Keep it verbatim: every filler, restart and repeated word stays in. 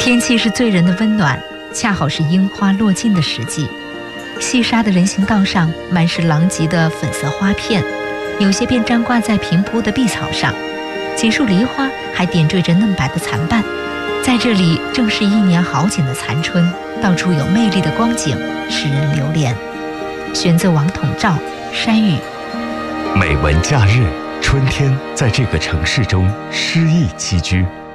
天气是醉人的温暖，恰好是樱花落尽的时机。细沙的人行道上满是狼藉的粉色花片，有些便粘挂在平铺的碧草上，几束梨花还点缀着嫩白的残瓣。在这里正是一年好景的残春，到处有魅力的光景，使人流连。选自王统照《山雨》。 美文假日，春天在这个城市中诗意栖居。